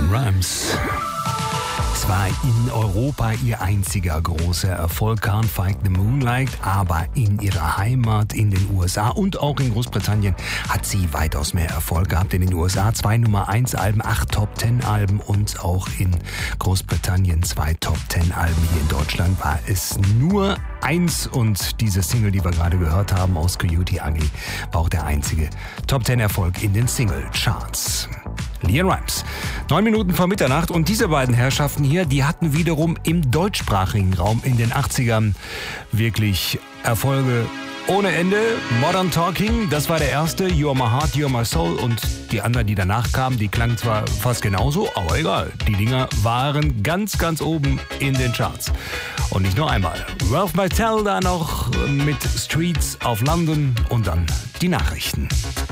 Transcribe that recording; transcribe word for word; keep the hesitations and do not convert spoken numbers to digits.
LeAnn Rimes. Es war in Europa ihr einziger großer Erfolg, Can't Fight the Moonlight, aber in ihrer Heimat in den U S A und auch in Großbritannien hat sie weitaus mehr Erfolg gehabt. In den U S A zwei Nummer eins Alben, acht Top zehn Alben und auch in Großbritannien zwei Top zehn Alben. Hier in Deutschland war es nur eins und diese Single, die wir gerade gehört haben aus Coyote Ugly, war auch der einzige Top zehn Erfolg in den Single-Charts. LeAnn Rimes. Neun Minuten vor Mitternacht und diese beiden Herrschaften hier, die hatten wiederum im deutschsprachigen Raum in den achtzigern wirklich Erfolge ohne Ende. Modern Talking, das war der erste, You're My Heart, You're My Soul und die anderen, die danach kamen, die klangen zwar fast genauso, aber egal. Die Dinger waren ganz, ganz oben in den Charts. Und nicht nur einmal. Ralph Martel da noch mit Streets of London und dann die Nachrichten.